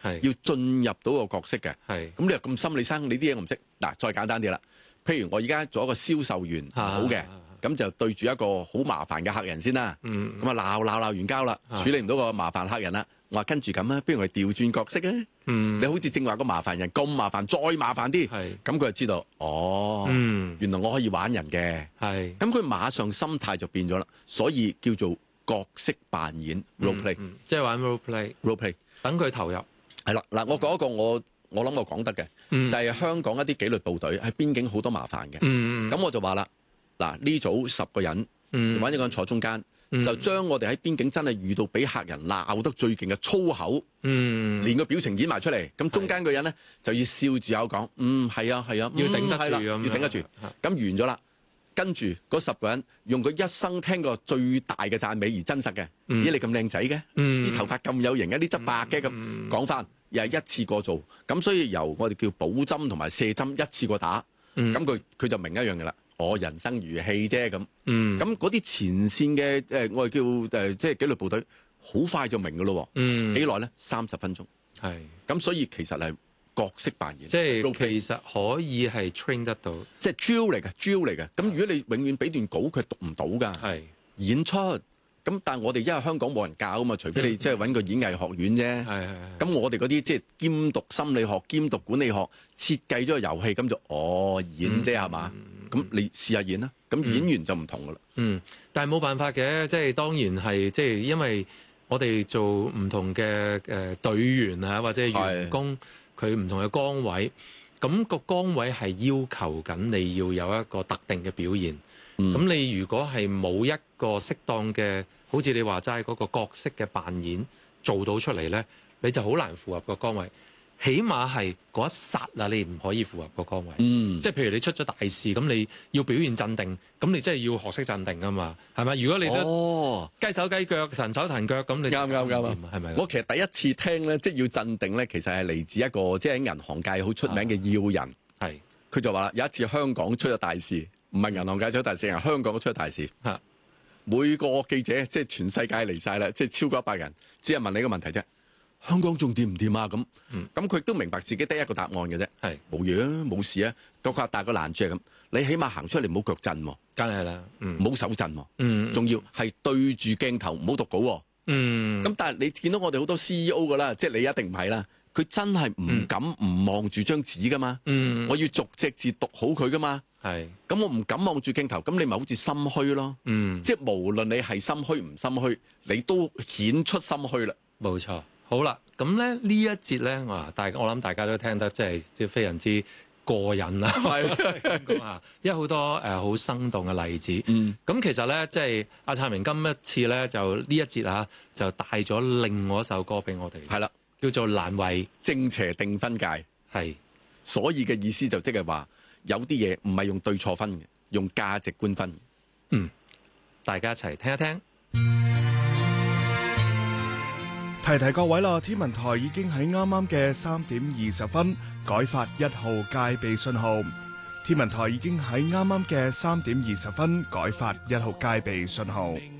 要進入到個角色嘅。咁你又咁心理生，你啲嘢我唔識。嗱，再簡單啲啦，譬如我而家做一個銷售員唔好嘅，咁就對住一個好麻煩嘅客人先啦。咁啊鬧完交啦，處理唔到個麻煩客人啦。我話跟住咁啊，不如我哋調轉角色啊。你好似正話個麻煩人咁麻煩，再麻煩啲，咁佢就知道原來我可以玩人嘅。咁佢馬上心態就變咗啦，所以叫做角色扮演 role play， 即係玩 role play，等佢投入。 係啦，嗱，我講一個我諗我講得嘅，就係香港一啲紀律部隊喺邊境好多麻煩嘅。咁我就話啦，嗱，呢組10個人，揾一個人坐中間。就將我哋喺邊境真係遇到俾客人鬧得最勁嘅粗口，連個表情演埋出嚟。咁中間個人咧就要笑住口講，係啊，要頂得住，要頂得住。咁完咗啦，跟住嗰10個人用佢一生聽過最大嘅讚美而真實嘅，咦，你咁靚仔嘅，啲頭髮咁有型，一啲執白嘅，咁講翻，又係一次過做。咁所以由我哋叫補針同埋卸針一次過打，咁佢就明一樣嘅啦。我人生如戲啫咁，咁嗰啲前線嘅我哋叫即係紀律部隊，好快就明噶咯。幾耐咧？30分鐘。咁所以其實係角色扮演， 即係其實可以係 train 得到， 即係 drill 嚟嘅。咁如果你永遠俾段稿，佢讀唔到㗎。演出咁，但係我哋因為香港冇人教啊嘛，除非你即係揾個演藝學院啫。咁我哋嗰啲即係兼讀心理學、兼讀管理學，設計咗個遊戲，咁就演啫係嘛？咁你試下演啦，咁演員就唔同噶啦。 但係冇辦法嘅，即係當然係即係因為我哋做唔同嘅隊員啊，或者員工，佢唔同嘅崗位，咁個崗位係要求緊你要有一個特定嘅表現。咁你如果係冇一個適當嘅，好似你話齋嗰個角色嘅扮演做到出嚟咧，你就好難符合個崗位。起碼係嗰一剎啦，你唔可以符合個崗位。即係譬如你出咗大事，咁你要表現鎮定，咁你真係要學識鎮定啊嘛，係咪？如果你都雞手雞腳、騰手騰腳，咁你啱係咪？ 我其實第一次聽咧，即係要鎮定咧，其實係嚟自一個即係喺銀行界好出名嘅要人。佢就話啦，有一次香港出咗大事，唔係銀行界出咗大事，係香港出咗大事。每個記者即係全世界嚟晒啦，即係超過100人，只係問你個問題啫。香港仲掂唔掂啊？咁佢亦都明白自己得一個答案嘅啫，冇嘢啊，冇事啊。個佢大個攔住咁，你起碼行出嚟唔好腳震喎， 梗係啦， 唔好手震喎，仲要係對住鏡頭唔好讀稿喎。咁但係你見到我哋好多 CEO 噶啦，即係你一定唔係啦，佢真係唔敢唔望住張紙噶嘛，我要逐隻字讀好佢噶嘛。咁我唔敢望住鏡頭，咁你咪好似心虛咯。即係無論你係心虛唔心虛，你都顯出心虛啦。 冇錯。好啦，咁咧呢一節咧，我諗大家都聽得即係非常之過癮啦。因為好多好生動嘅例子。咁其實咧，即係阿燦明今一次咧，就呢一節就帶咗另外一首歌俾我哋。係啦，叫做《難為正邪定分界》。所以嘅意思就即係話，有啲嘢唔係用對錯分嘅，用價值觀分。 大家一齊聽一聽。 提提各位啦，天文台已經喺啱啱嘅3點20分改發1號戒備信號。天文台已經喺啱啱嘅3點20分改發1號戒備信號。